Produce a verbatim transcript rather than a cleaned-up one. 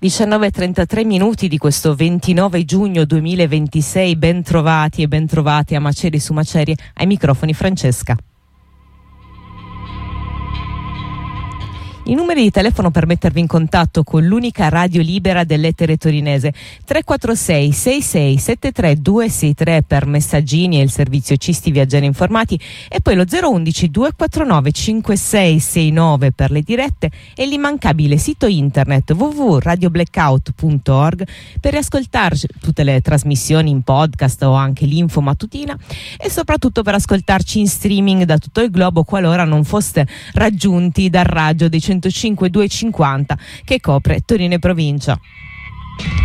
diciannove e trentatré minuti di questo ventinove giugno duemilaventisei, ben trovati e ben trovati a Macerie su Macerie, ai microfoni Francesca. I numeri di telefono per mettervi in contatto con l'unica radio libera dell'etere torinese: tre quattro sei sei sei sette tre due sei tre per messaggini e il servizio Cisti Viaggiari Informati, e poi lo zero undici due quattro nove cinque sei sei nove per le dirette e l'immancabile sito internet w w w punto radio blackout punto org per riascoltare tutte le trasmissioni in podcast o anche l'info mattutina, e soprattutto per ascoltarci in streaming da tutto il globo qualora non foste raggiunti dal raggio dei centocinque duecentocinquanta che copre Torino e provincia.